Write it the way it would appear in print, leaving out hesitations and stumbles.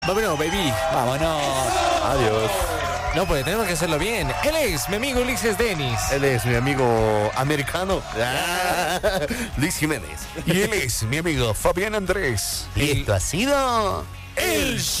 Vámonos, baby. Vámonos. Adiós. No, pues tenemos que hacerlo bien. Él es mi amigo Ulises Denis. Él es mi amigo americano, Luis Jiménez. Y él es mi amigo Fabián Andrés. Y esto ha sido... El